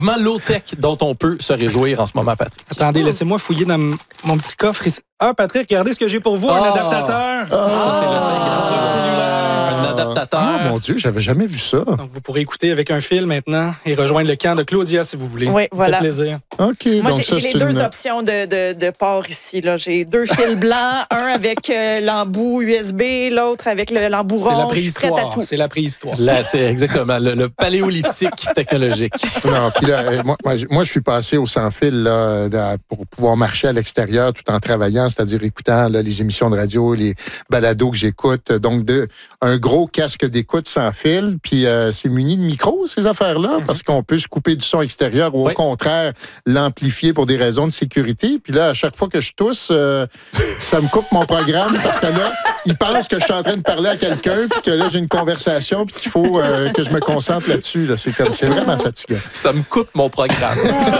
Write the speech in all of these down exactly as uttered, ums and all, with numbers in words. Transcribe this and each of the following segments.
low-tech dont on peut se réjouir en ce moment, Patrick. Attendez, laissez-moi fouiller dans m- mon petit coffre ici. Ah, Patrick, regardez ce que j'ai pour vous, un Ah. adaptateur. Ça, c'est le cinq cellulaire. Un adaptateur. Ah, mon Dieu, j'avais jamais vu ça. Donc, vous pourrez écouter avec un fil maintenant et rejoindre le camp de Claudia si vous voulez. Oui, voilà. Ça fait plaisir. OK, Moi, donc j'ai ça, j'ai les c'est deux une... options de, de, de port ici. Là. J'ai deux fils blancs, un avec euh, l'embout U S B, l'autre avec le- l'embout C'est la rond. Je suis prête à préhistoire. tout. C'est la préhistoire. Là, c'est exactement le, le paléolithique technologique. Non, puis là, euh, moi, moi, je- moi, je suis passé au sans-fil là, dans- pour pouvoir marcher à l'extérieur tout en travaillant, c'est-à-dire écoutant là, les émissions de radio, les balados que j'écoute. Donc, de, un gros casque d'écoute sans fil, puis euh, c'est muni de micro, ces affaires-là, mm-hmm. parce qu'on peut se couper du son extérieur ou oui. au contraire, l'amplifier pour des raisons de sécurité. Puis là, à chaque fois que je tousse, euh, ça me coupe mon programme parce que là, ils pensent que je suis en train de parler à quelqu'un, puis que là, j'ai une conversation, puis qu'il faut euh, que je me concentre là-dessus. Là. C'est comme, c'est vraiment fatigant. Ça me coupe mon programme.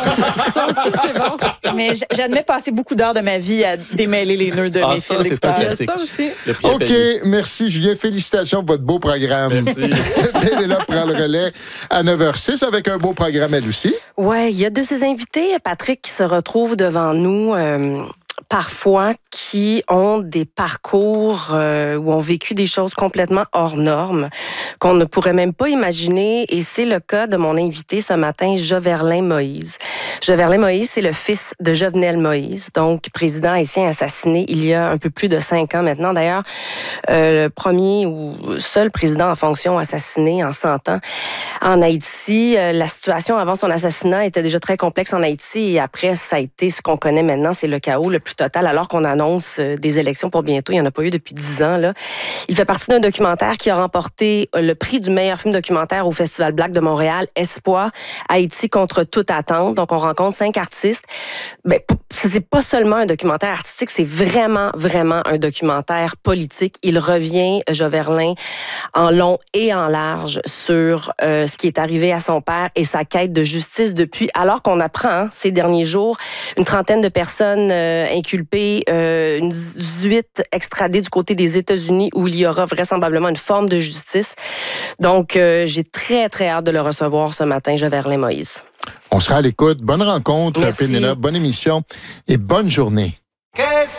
Ça aussi, c'est bon. Mais j- j'admets passer beaucoup d'heures de ma vie à démêler les nœuds de Ah, mes ça, fils c'est d'écouteurs. un classique. Ça aussi. Le prix est OK, payé. merci Julien. Félicitations pour votre beau programme. Merci. Pénélope prend le relais à neuf heures six avec un beau programme elle aussi. Oui, il y a de ces invités, Patrick, qui se retrouvent devant nous euh, parfois, qui ont des parcours euh, ou ont vécu des choses complètement hors normes, qu'on ne pourrait même pas imaginer. Et c'est le cas de mon invité ce matin, Joverlin Moïse. Joverlin Moïse, c'est le fils de Jovenel Moïse, donc président haïtien assassiné il y a un peu plus de cinq ans maintenant. D'ailleurs, euh, le premier ou seul président en fonction assassiné en cent ans en Haïti. Euh, la situation avant son assassinat était déjà très complexe en Haïti et après, ça a été ce qu'on connaît maintenant, c'est le chaos le plus total, alors qu'on annonce euh, des élections pour bientôt. Il n'y en a pas eu depuis dix ans. Là. Il fait partie d'un documentaire qui a remporté le prix du meilleur film documentaire au Festival Black de Montréal, Espoir, Haïti contre toute attente. Donc, on rencontre cinq artistes. Ben, c'est pas seulement un documentaire artistique, c'est vraiment, vraiment un documentaire politique. Il revient, Joverlin, en long et en large sur euh, ce qui est arrivé à son père et sa quête de justice depuis, alors qu'on apprend hein, ces derniers jours une trentaine de personnes euh, inculpées, euh, une dix-huit extradées du côté des États-Unis où il y aura vraisemblablement une forme de justice. Donc, euh, j'ai très, très hâte de le recevoir ce matin, Joverlin Moïse. On sera à l'écoute. Bonne rencontre, Merci. Pénélope. Bonne émission et bonne journée.